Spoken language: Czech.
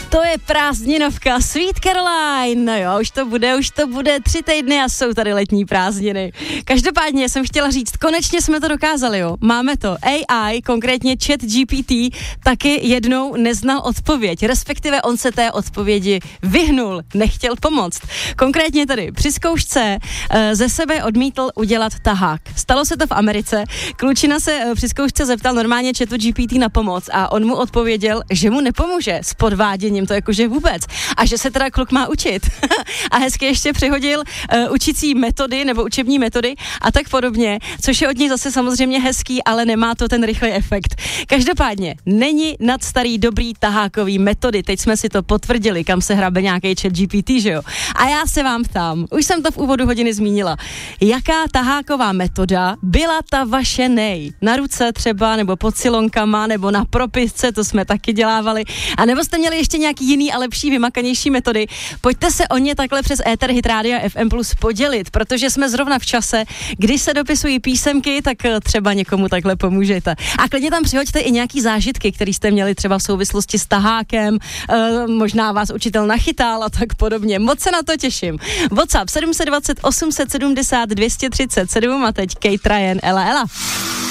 To je prázdninovka Sweet Caroline. No jo, už to bude 3 týdny a jsou tady letní prázdniny. Každopádně jsem chtěla říct, konečně jsme to dokázali, jo. Máme to. AI, konkrétně ChatGPT, taky jednou neznal odpověď, respektive on se té odpovědi vyhnul, nechtěl pomoct. Konkrétně tady při zkoušce ze sebe odmítl udělat tahák. Stalo se to v Americe. Klučina se při zkoušce zeptal normálně ChatGPT na pomoc a on mu odpověděl, že mu nepomůže s podváděním, to jakože vůbec. A že se teda kluk má učit. A hezky ještě přihodil učící metody nebo učební metody a tak podobně, což je od něj zase samozřejmě hezký, ale nemá to ten rychlý efekt. Každopádně není nad starý dobrý tahákový metody. Teď jsme si to potvrdili, kam se hrabe nějaký ChatGPT, že jo? A já se vám ptám, už jsem to v úvodu hodiny zmínila, jaká taháková metoda byla ta vaše nej? Na ruce třeba, nebo pod silonkama, nebo na propisce, to jsme taky dělávali. A nebo jste měli ještě nějaký jiný a lepší, vymakanější metody? Pojďte se o ně takhle přes éter Hit Rádia FM Plus podělit, protože jsme zrovna v čase, kdy se dopisují písemky, tak třeba někomu takhle pomůžete. A klidně tam přihoďte i nějaký zážitky, které jste měli třeba v souvislosti s tahákem, možná vás učitel nachytal a tak podobně. Moc se na to těším. WhatsApp 720 870 237 a teď Kate Ryan, Ela.